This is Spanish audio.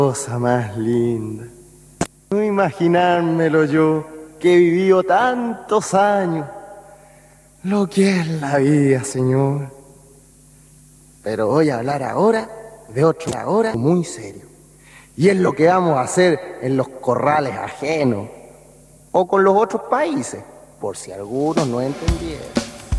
Cosa más linda. No imaginármelo yo, que he vivido tantos años, lo que es la vida, Señor. Pero voy a hablar ahora de otra hora muy serio. Y es lo que vamos a hacer en los corrales ajenos o con los otros países, por si algunos no entendieron.